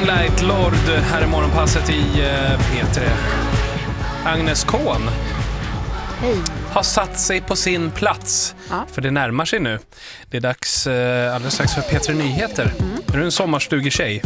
Moonlight Lord här i morgonpasset i P3. Agnes Kohn har satt sig på sin plats. För det närmar sig nu. Det är dags alldeles strax för P3 Nyheter. Är du en sommarstugetjej?